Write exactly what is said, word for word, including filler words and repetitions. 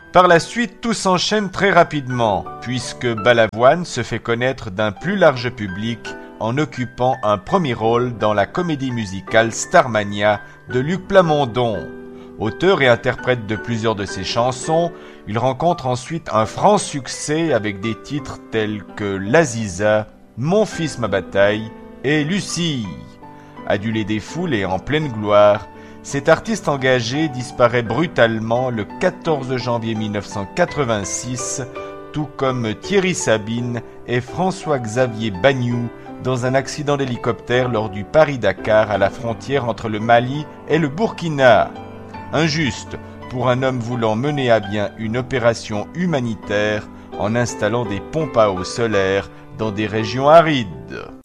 Par la suite, tout s'enchaîne très rapidement, puisque Balavoine se fait connaître d'un plus large public en occupant un premier rôle dans la comédie musicale Starmania de Luc Plamondon. Auteur et interprète de plusieurs de ses chansons, il rencontre ensuite un franc succès avec des titres tels que L'Aziza, Mon fils ma bataille et Lucie. Adulé des foules et en pleine gloire, cet artiste engagé disparaît brutalement le quatorze janvier mille neuf cent quatre-vingt-six, tout comme Thierry Sabine et François-Xavier Bagnoud dans un accident d'hélicoptère lors du Paris-Dakar à la frontière entre le Mali et le Burkina. Injuste pour un homme voulant mener à bien une opération humanitaire en installant des pompes à eau solaire dans des régions arides.